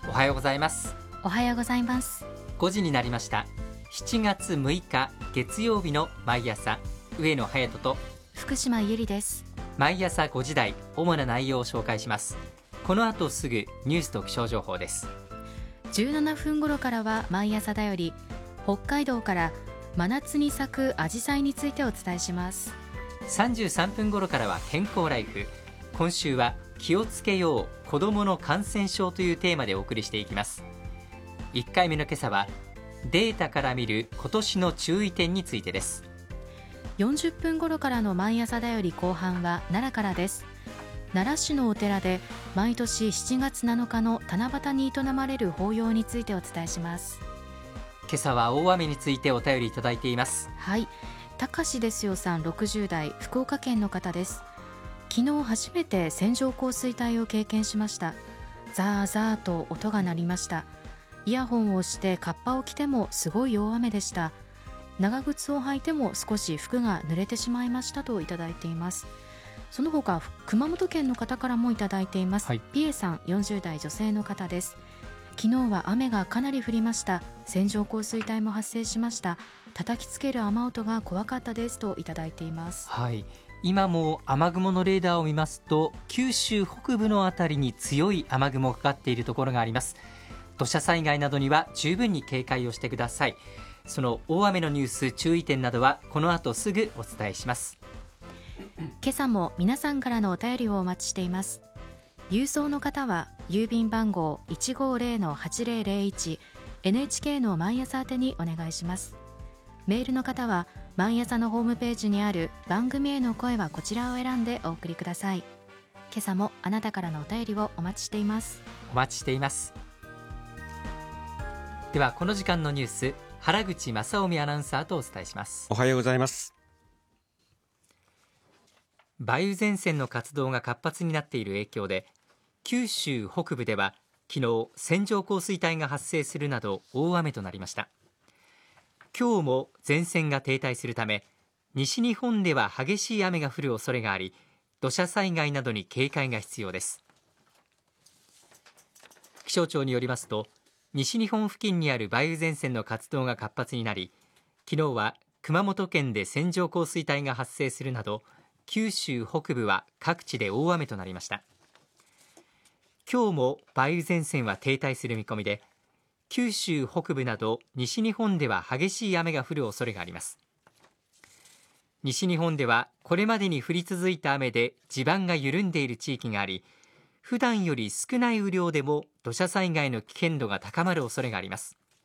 おはようございます。 おはようございます。 5時になりました。7月6日月曜日の毎朝、上野隼人と福島ゆりです。 毎朝5時台、主な内容を紹介します。この後すぐニュースと気象情報です。 17分頃からは毎朝だより、北海道から真夏に咲くアジサイについてお伝えします。 33分頃からは健康ライフ。今週は気をつけよう子どもの感染症というテーマでお送りしていきます。1回目の今朝はデータから見る今年の注意点についてです。 40分頃からの毎朝だより後半は奈良からです。奈良市のお寺で毎年7月7日の七夕に営まれる法要についてお伝えします。 今朝は大雨についてお便りいただいています。 はい、高志ですよさん60代、福岡県の方です。昨日初めて線状降水帯を経験しました。ザーザーと音が鳴りました。イヤホンをしてカッパを着てもすごい大雨でした。長靴を履いても少し服が濡れてしまいましたといただいています。その他熊本県の方からもいただいています、はい、ピエさん40代女性の方です。昨日は雨がかなり降りました。線状降水帯も発生しました。叩きつける雨音が怖かったですといただいています。 はい、今も雨雲のレーダーを見ますと九州北部のあたりに強い雨雲がかかっているところがあります。土砂災害などには十分に警戒をしてください。その大雨のニュース、注意点などはこの後すぐお伝えします。 今朝も皆さんからのお便りをお待ちしています。郵送の方は郵便番号 150-8001 NHK の毎朝宛てにお願いします。メールの方は毎朝のホームページにある番組への声はこちらを選んでお送りください。今朝もあなたからのお便りをお待ちしています。 お待ちしています。ではこの時間のニュース、原口正臣アナウンサーとお伝えします。 おはようございます。 梅雨前線の活動が活発になっている影響で、九州北部では昨日線状降水帯が発生するなど大雨となりました。今日も前線が停滞するため、西日本では激しい雨が降る恐れがあり、土砂災害などに警戒が必要です。気象庁によりますと、西日本付近にある梅雨前線の活動が活発になり、昨日は熊本県で線状降水帯が発生するなど、九州北部は各地で大雨となりました。今日も梅雨前線は停滞する見込みで、九州北部など西日本では激しい雨が降る恐れがあります。西日本ではこれまでに降り続いた雨で地盤が緩んでいる地域があり、普段より少ない雨量でも土砂災害の危険度が高まる恐れがあります。